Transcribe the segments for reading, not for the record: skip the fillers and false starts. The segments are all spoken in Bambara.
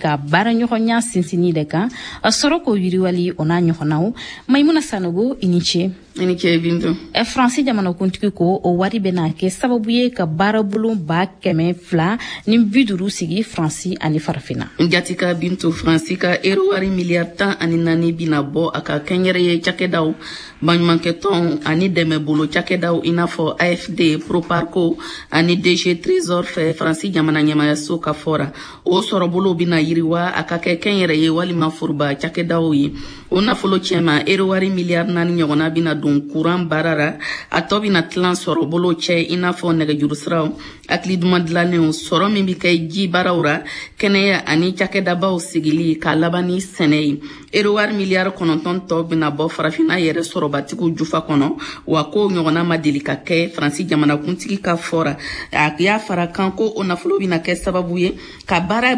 ka bara ɲɔgɔnya sinsini de kan a sɔrɔ ko yiriwali o n'a ɲɔgɔnnaw Maimuna Sanogo iniche bintu France jamanakuntigi ko o wari bɛna kɛ sababu ye ka baarabolo 200 ni 50 sigi France ani farafina Jatika bintu France ka wari miliyari 14 bina bɔ a ka kɛnyɛrɛye cakɛdaw baɲumankɛtɔn ani dɛmɛbolo cakɛdaw i n'a fɔ AFD Proparco ani DG Trésor fɛ France jamana ɲɛmayaso ka fɔra o sɔrɔbolo bina yiriwa a ka kɛ kɛnyɛrɛye walima foroba cakɛdaw ye o nafolo cɛma wari miliyari 4 ɲɔgɔnna bina don courant barara a tɔ bina tilan sɔrɔbolo cɛ i n'a fɔ nɛgɛjurusiraw hakili duman dilanenw sɔrɔ min bi kɛ ji baaraw ra kɛnɛya ani cakɛdabaw sigili ka laban ni sɛnɛ ye wari miliyari 9 tɔ bina bɔ farafina yɛrɛ sɔrɔbatigiw jufa kɔnɔ wa ko ɲɔgɔnna ma deli ka kɛ Faransi jamanakuntigi ka fɔra a y'a fara kan ko o nafolo bina kɛ sababu ye ka baara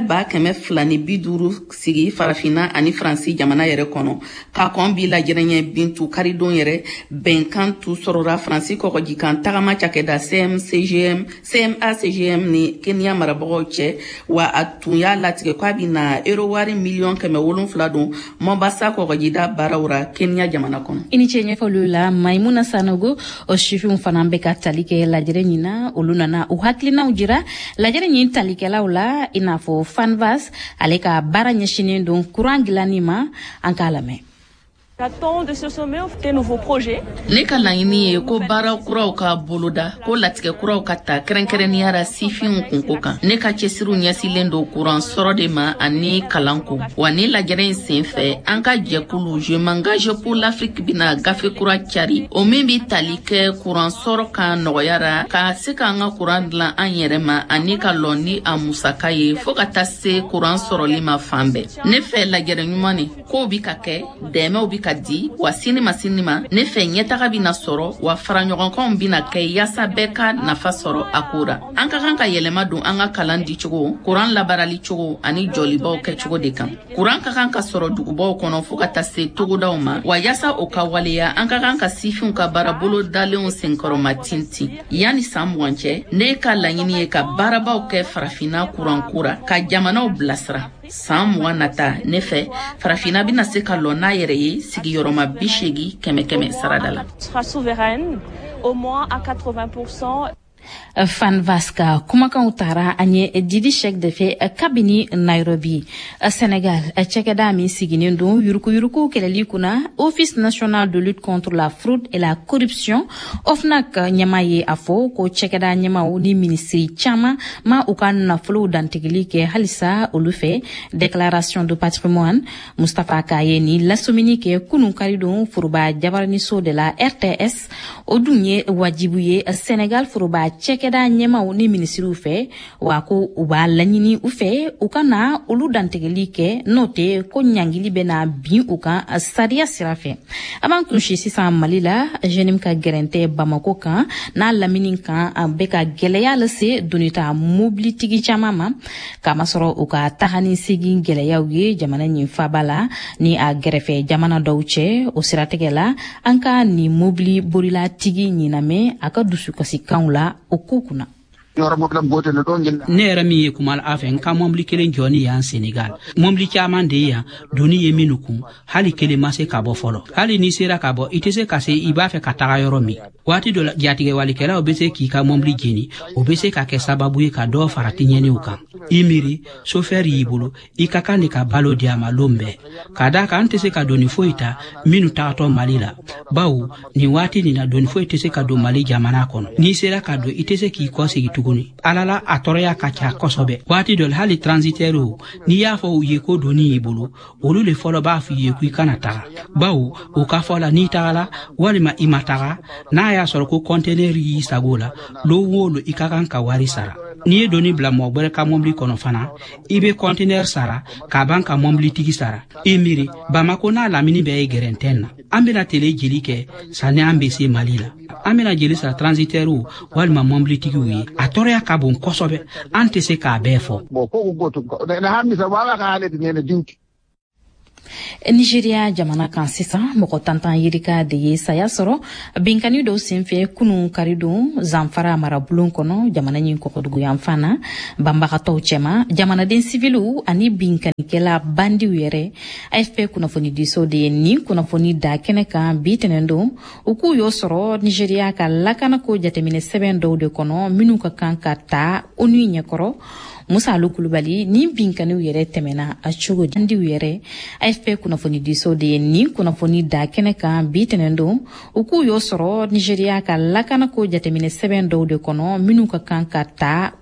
250 sigi farafina ani Faransi jamana yɛrɛ kɔnɔ ka kɔn bi lajɛrɛɲɛ bintu karidon yɛrɛ bɛnkan tu sɔrɔra Faransi kɔgɔjikan tagama cakɛda CMA-CGM ni Kenya marabagaw cɛ wa a tun y'a latigɛ k'a bina wari miliyɔn 700 don Mombasa kɔgɔjida baaraw ra Kenya jamana kɔnɔ. I ni ce ɲɛfɔliw la Maimuna Sanogo o sifinw fana bɛ ka tali kɛ lajɛrɛ ɲin na olu nana u hakilinaw jira lajɛrɛ ɲin talikɛlaw la i n'a fɔ Fanvas ale ka baara ɲɛsinen don courant dilanni ma an k'a lamɛn. J'attends de ce sommet des nouveaux projets. Ne ka laɲini ye ko baara kuraw ka boloda ko latigɛ kuraw ka ta kɛrɛnkɛrɛnnenya la sifinw kunko kan ne ka cɛsiriw ɲɛsilen do courant sɔrɔ de ma ani kalanko wa ni lajɛrɛ in senfɛ an ka jɛkulu Je m'engage pour l'Afrique bina gafe kura cari o min bi tali kɛ courant sɔrɔ kan nɔgɔyara ka se k'an ka courant dilan an yɛrɛ ma ani ka lɔn ni a musaka ye fo ka taa se courant sɔrɔli ma fan bɛɛ ne fɛ lajɛrɛ ɲuman ni kow bi ka kɛ dɛmɛw bi ka di wa sini ma ne fɛ ɲɛtaga bina sɔrɔ wa faraɲɔgɔnkanw bina kɛ yasa bɛɛ ka nafa sɔrɔ a ko ra an ka kan ka yɛlɛma don an ka kalan di cogo courant labarali cogo ani jɔlibaw kɛ cogo de kan courant ka kan ka sɔrɔ dugubaw kɔnɔ fo ka taa se togodaw ma wa yasa o ka waleya an ka kan ka sifinw ka baarabolo dalenw senkɔrɔma tintin yani san 20 cɛ ne ka laɲini ye ka baarabaw kɛ farafina courant kura ka jamanaw bilasira san 20 nata ne fɛ farafina bina se ka lɔn n'a yɛrɛ ye sigiyɔrɔma 80 kɛmɛ sarada la. Sera souveraine au moins à 80%. Fanvas ka kumakanw taara an ye Didi Cheikh de fɛ kabini Nairobi Sénégal cɛkɛda min siginen don yurukuyuruku kɛlɛli kunna Office national de lutte contre la fraude et la corruption OFNAC ɲɛma ye a fɔ ko cɛkɛda ɲɛmaw ni ministri caman ma u ka nafolow dantigili kɛ halisa olu fɛ déclaration de patrimoine Mustafa Kaye ni lasomini kɛ kunun karidon foroba jabaraniso de la RTS o dun ye wajibu ye Sénégal foroba cɛkɛda ɲɛmaw ni ministriw fɛ wa ko u b'a laɲini u fɛ u ka na olu dantigɛli kɛ n'o tɛ ko ɲangili bɛna bin u kan sariya sira fɛ a b'an kunsi sisan Mali la jeune ka gɛrɛntɛ Bamako kan n'a lamini kan a bɛ ka gɛlɛya lase donita mobilitigi caman ma kamasɔrɔ u ka taga ni segin gɛlɛyaw ye jamana ɲin faba la ni a gɛrɛfɛ jamana dɔw cɛ o siratigɛ la an ka ni mobili borilatigi ɲinamɛ a ka dusukasikanw la o ko kunna. Ne yɛrɛ min ye kuma a fɛ n ka mɔbili kelen jɔni yan Senegal mɔbili caman de yan doni ye minnu kun hali kelen ma se ka bɔ fɔlɔ hali ni sera ka bɔ i tɛ se ka se i b'a fɛ ka taga yɔrɔ min waati dɔ la jatigɛwalikɛlaw bɛ se k'i ka mɔbili jeni o bɛ se ka kɛ sababu ye ka dɔ fara tiɲɛniw kan i miiri chauffeur y'i bolo i ka kan de ka balo di a ma lon bɛɛ ka da kan an tɛ se ka doni foyi ta minnu tagatɔ Mali la bawo nin waati nin na doni foyi tɛ se ka don Mali jamana kɔnɔ n'i sera ka don i tɛ se k'i kɔsegi tuguni alala a tɔrɔya ka ca kosɛbɛ waati dɔ la hali transitaires n'i y'a fɔ u ye ko doni y'i bolo olu le fɔlɔ b'a f'i ye ko i kana taga bawo o ka fɔ la n'i tagala walima i ma taga n'a y'a sɔrɔ ko conteneur y'i sago la lo wo lo i ka kan ka wari sara n'i ye doni bila mɔgɔ wɛrɛ ka mɔbili kɔnɔ fana i bɛ conteneur sara ka ban ka mɔbili tigi sara i miiri Bamako n'a lamini bɛɛ ye gɛrɛntɛn na an bɛna tele jeli kɛ sanni an bɛ se Mali la an bɛna jeli sara transitaires walima mɔbili tigiw ye a tɔrɔya ka bon kosɛbɛ an tɛ se k'a bɛɛ fɔ. Nigeria jamana kan sisan mɔgɔ tantan yirika de ye saya sɔrɔ binkani dɔw senfɛ kunu karidon Zamfara marabulon kɔnɔ jamana ɲin kɔkɔdugu yanfan na banbagatɔw cɛma jamanaden sivilu ani binkanikɛla bandiw yɛrɛ AFP kunnafoni diso de ye nin kunnafoni da kɛnɛ kan bi tɛnɛn don u k'u y'o sɔrɔ Nigeria ka lakanako jateminɛ sɛbɛn dɔw de kɔnɔ minnu ka kan ka ta ONU ɲɛkɔrɔ Musa Alu Kulubali ni binkaniw yɛrɛ tɛmɛna a cogo di bandiw yɛrɛ AFP kunnafoni diso de ye nin kunnafoni da kɛnɛ kan bi tɛnɛn don u k'u y'o sɔrɔ Nigeria ka lakanako jateminɛ sɛbɛn dɔw de kɔnɔ minnu ka kan ka ta